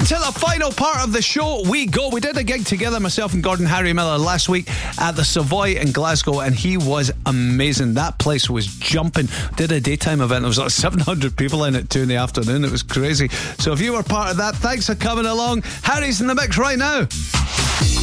into the final part of the show we go. We did a gig together, myself and Gordon Harry Miller, last week at the Savoy in Glasgow, and he was amazing. That place was jumping. Did a daytime event. There was like 700 people in at 2 in the afternoon. It was crazy. So if you were part of that, thanks for coming along. Harry's in the mix right now.